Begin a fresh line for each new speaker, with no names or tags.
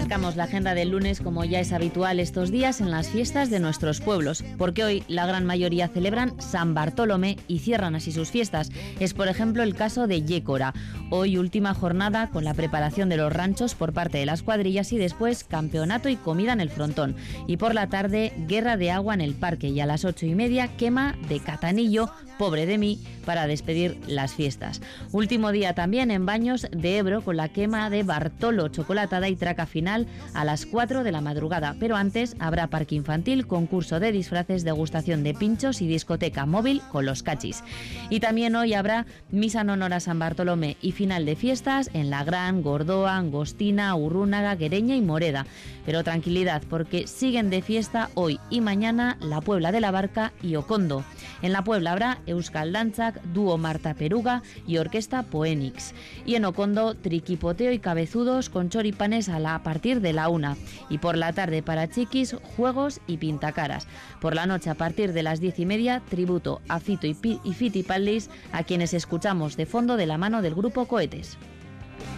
Arrancamos la agenda del lunes, como ya es habitual estos días, en las fiestas de nuestros pueblos, porque hoy la gran mayoría celebran San Bartolomé y cierran así sus fiestas. Es, por ejemplo, el caso de Yécora. Hoy última jornada con la preparación de los ranchos por parte de las cuadrillas y después campeonato y comida en el frontón. Y por la tarde, guerra de agua en el parque y a las 8:30 quema de Catanillo, pobre de mí, para despedir las fiestas. Último día también en Baños de Ebro con la quema de Bartolo, chocolatada y traca final a las 4 de la madrugada. Pero antes habrá parque infantil, concurso de disfraces, degustación de pinchos y discoteca móvil con los cachis. Y también hoy habrá misa en honor a San Bartolomé y final de fiestas en La Gran, Gordoa, Angostina, Urrúnaga, Guereña y Moreda. Pero tranquilidad, porque siguen de fiesta hoy y mañana la Puebla de la Barca y Okondo. En la Puebla habrá Euskal Dantzak, dúo Marta Peruga y orquesta Poenix. Y en Okondo, triquipoteo y cabezudos con choripanes a partir de la 1. Y por la tarde para chiquis, juegos y pintacaras. Por la noche a partir de las 10:30, tributo a Fito y Fitipaldis, a quienes escuchamos de fondo de la mano del grupo Cohetes.